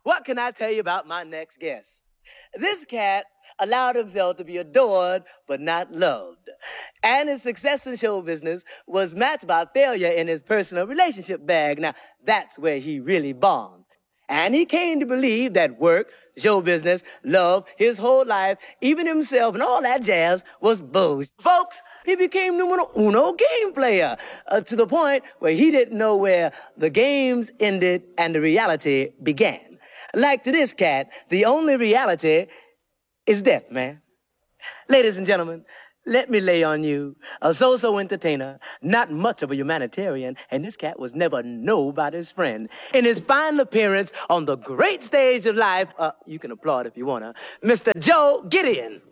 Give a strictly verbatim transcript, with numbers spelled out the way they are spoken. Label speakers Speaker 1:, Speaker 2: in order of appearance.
Speaker 1: what can I tell you about my next guest? This cat allowed himself to be adored but not loved. And his success in show business was matched by failure in his personal relationship bag. Now, that's where he really bombed. And he came to believe that work, show business, love, his whole life, even himself and all that jazz was bullshit. Folks, he became numero uno game player uh, to the point where he didn't know where the games ended and the reality began. Like to this cat, the only reality is death, man. Ladies and gentlemen, let me lay on you a so-so entertainer, not much of a humanitarian, and this cat was never nobody's friend. In his final appearance on the great stage of life, uh, you can applaud if you wanna, Mister Joe Gideon.